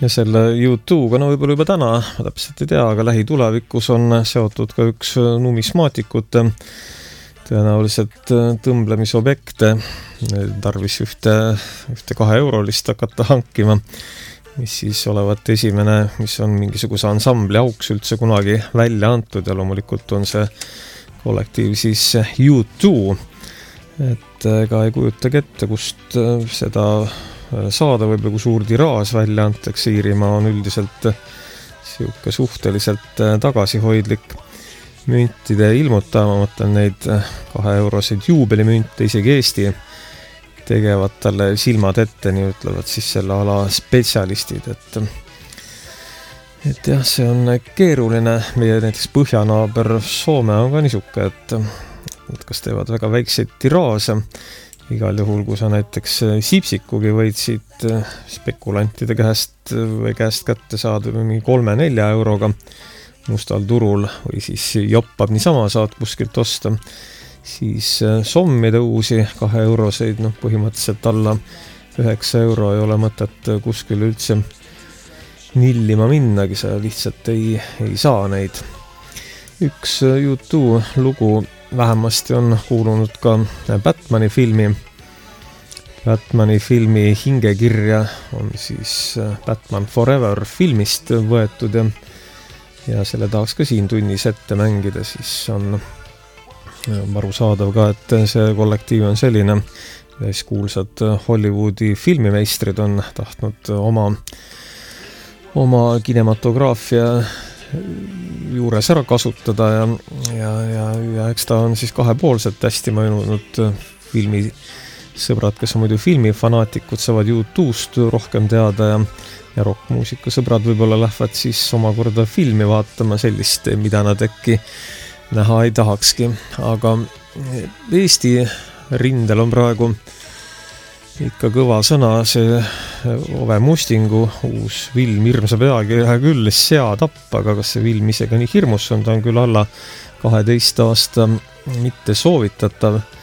Ja selle U2-ga, no võib-olla juba täna, ma täpselt ei tea, aga lähitulevikus on seotud ka üks numismaatikute tõenäoliselt tõmblemisobjekte. Tarvis ühte 2 eurolist hakata hankima, mis siis olevat esimene, mis on mingisuguse ansambli auks üldse kunagi välja antud ja loomulikult on see kollektiiv siis U2. Et ega ei kujutagi ette, kust seda saada võib-olla, kui suur tiraas välja antakse. Iirimaa on üldiselt siuke suhteliselt tagasihoidlik müntide ilmutaja, ma mõtlen neid 2 euroseid juubelimünte, isegi Eesti tegevad talle silmad ette, nii ütlevad siis selle ala spetsialistid, et jah, see on keeruline. Meie näiteks põhjanaaber Soome on ka niisuke, et kas teevad väga väikseid tiraase. Igal juhul, kui sa näiteks sipsikugi võid siit spekulantide käest kätte saada mingi 3-4 euroga mustal turul või siis joppab niisama saad kuskilt osta, siis sommide uusi 2 euroseid, põhimõtteliselt alla 9 euro ei ole mõtet kuskil üldse nillima minnagi, sa lihtsalt ei saa neid. Üks U2 lugu vähemasti on kuulunud ka Batmani filmi hingekirja, on siis Batman Forever filmist võetud ja selle tahaks ka siin tunnis ette mängida, siis on arusaadav ka, et see kollektiiv on selline, kes kuulsad Hollywoodi filmimeistrid on tahtnud oma kinematograafia juures ära kasutada ja eks ta on siis kahepoolselt hästi mõjunud. Filmisõbrad, kes on muidu filmifanaatikud, saavad U2-st rohkem teada ja rockmuusika sõbrad võib-olla lähevad siis omakorda filmi vaatama sellist, mida nad äkki näha ei tahakski. Aga Eesti rindel on praegu ikka kõva sõna, see Ove Mustingu uus film hirmsa peagi küll seatapp, aga kas see film isegi nii hirmus on, ta on küll alla 12 aasta mitte soovitatav.